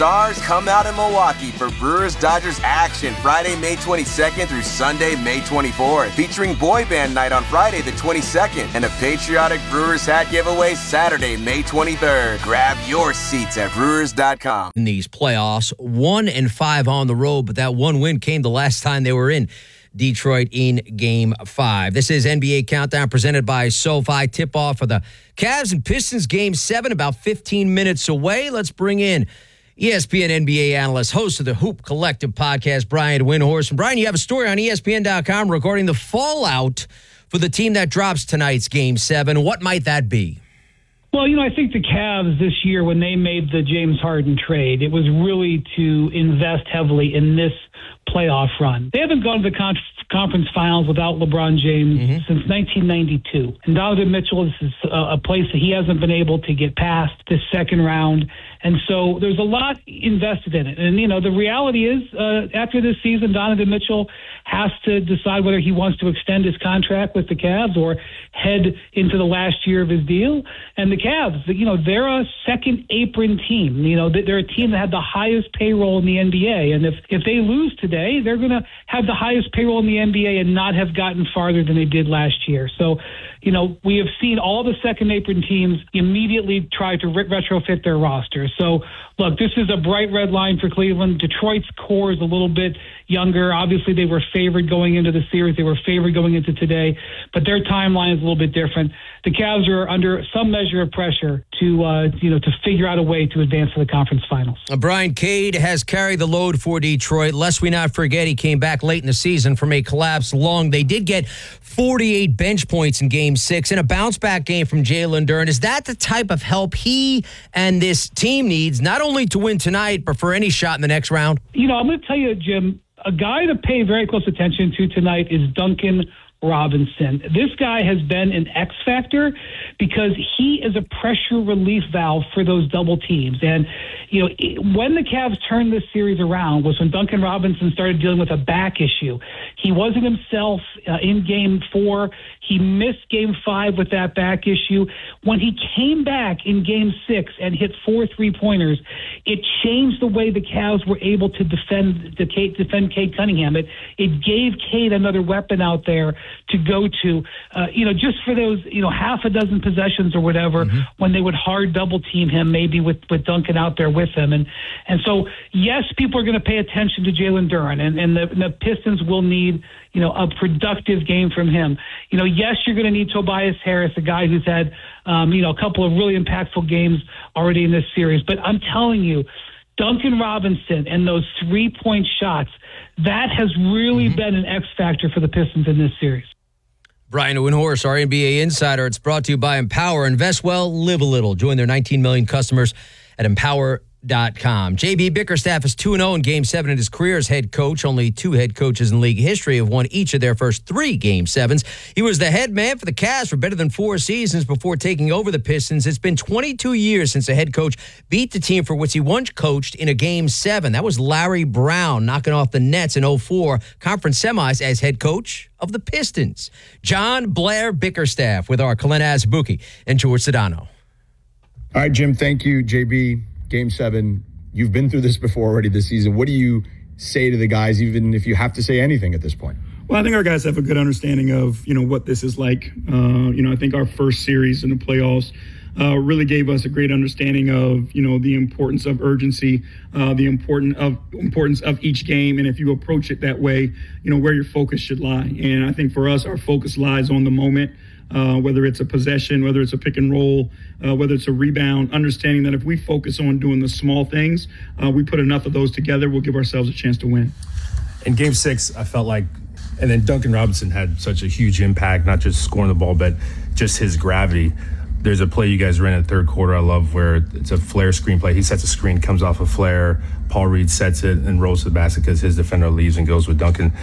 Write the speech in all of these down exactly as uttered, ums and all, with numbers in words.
Stars come out in Milwaukee for Brewers-Dodgers action Friday, May twenty-second through Sunday, May twenty-fourth, featuring Boy Band Night on Friday the twenty-second and a patriotic Brewers hat giveaway Saturday, May twenty-third. Grab your seats at brewers dot com. In these playoffs, one and five on the road, but that one win came the last time they were in Detroit in Game five. This is N B A Countdown presented by SoFi. Tip-off for the Cavs and Pistons Game seven, about fifteen minutes away. Let's bring in E S P N N B A analyst, host of the Hoop Collective podcast, Brian Windhorst. And Brian, you have a story on E S P N dot com regarding the fallout for the team that drops tonight's Game seven. What might that be? Well, you know, I think the Cavs this year, when they made the James Harden trade, it was really to invest heavily in this playoff run. They haven't gone to the con- conference finals without LeBron James mm-hmm. since nineteen ninety-two. And Donovan Mitchell, this is a, a place that he hasn't been able to get past this second round. And so there's a lot invested in it. And, you know, the reality is uh, after this season, Donovan Mitchell has to decide whether he wants to extend his contract with the Cavs or head into the last year of his deal. And the Cavs, you know, they're a second apron team. You know, they're a team that had the highest payroll in the N B A. And if, if they lose today, they're going to have the highest payroll in the N B A and not have gotten farther than they did last year. So, you know, we have seen all the second apron teams immediately try to re- retrofit their roster. So, look, this is a bright red line for Cleveland. Detroit's core is a little bit younger. Obviously, they were favored going into the series. They were favored going into today, but their timeline is a little bit different. The Cavs are under some measure of pressure to, uh, you know, to figure out a way to advance to the conference finals. Uh, Brian Cade has carried the load for Detroit. Lest we not forget, he came back late in the season from a collapsed lung. They did get forty-eight bench points in Game six and a bounce-back game from Jalen Duren. Is that the type of help he and this team needs, not only to win tonight, but for any shot in the next round? You know, I'm going to tell you, Jim, a guy to pay very close attention to tonight is Duncan Robinson. This guy has been an X factor because he is a pressure relief valve for those double teams. And, you know, when the Cavs turned this series around was when Duncan Robinson started dealing with a back issue. He wasn't himself uh, in game four. He missed game five with that back issue. When he came back in game six and hit four three-pointers, it changed the way the Cavs were able to defend the Cade, defend Cade Cunningham. It, it gave Cade another weapon out there to go to, uh, you know, just for those, you know, half a dozen possessions or whatever, mm-hmm. when they would hard double team him, maybe with, with Duncan out there with him. And and so, yes, people are going to pay attention to Jalen Duren, and, and the, the Pistons will need, you know, a productive game from him. You know, yes, you're going to need Tobias Harris, a guy who's had, um, you know, a couple of really impactful games already in this series. But I'm telling you, Duncan Robinson and those three-point shots, that has really mm-hmm. been an X factor for the Pistons in this series. Brian Windhorst, our N B A insider. It's brought to you by Empower. Invest well, live a little. Join their nineteen million customers at empower dot com. J B Bickerstaff is two and oh in Game seven in his career as head coach. Only two head coaches in league history have won each of their first three Game sevens. He was the head man for the Cavs for better than four seasons before taking over the Pistons. It's been twenty-two years since a head coach beat the team for which he once coached in a Game seven. That was Larry Brown knocking off the Nets in oh four conference semis as head coach of the Pistons. John Blair Bickerstaff with our Kalen Azubuike and George Sedano. All right, Jim, thank you, J B. Game seven, you've been through this before already this season. What do you say to the guys, even if you have to say anything at this point? Well, I think our guys have a good understanding of, you know, what this is like. Uh, you know, I think our first series in the playoffs uh, really gave us a great understanding of, you know, the importance of urgency, uh, the important of importance of each game. And if you approach it that way, you know, where your focus should lie. And I think for us, our focus lies on the moment. Uh, whether it's a possession, whether it's a pick and roll, uh, whether it's a rebound, understanding that if we focus on doing the small things, uh, we put enough of those together, we'll give ourselves a chance to win. In Game six, I felt like, and then Duncan Robinson had such a huge impact, not just scoring the ball, but just his gravity. There's a play you guys ran in the third quarter I love where it's a flare screen play. He sets a screen, comes off a flare. Paul Reed sets it and rolls to the basket because his defender leaves and goes with Duncan.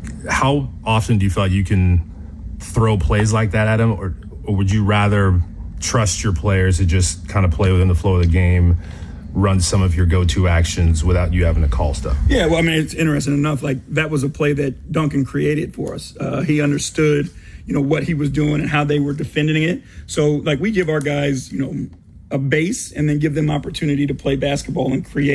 How often do you feel like you can throw plays like that at him, or, or would you rather trust your players to just kind of play within the flow of the game, run some of your go-to actions without you having to call stuff? Yeah, well, I mean, it's interesting enough. Like, that was a play that Duncan created for us. Uh, he understood, you know, what he was doing and how they were defending it. So, like, we give our guys, you know, a base and then give them opportunity to play basketball and create.